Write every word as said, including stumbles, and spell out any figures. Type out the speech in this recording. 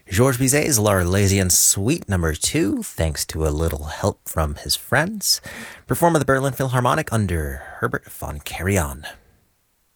Georges Bizet's L'Arlésienne Suite Number Two, thanks to a little help from his friends, performed at the Berlin Philharmonic under Herbert von Karajan.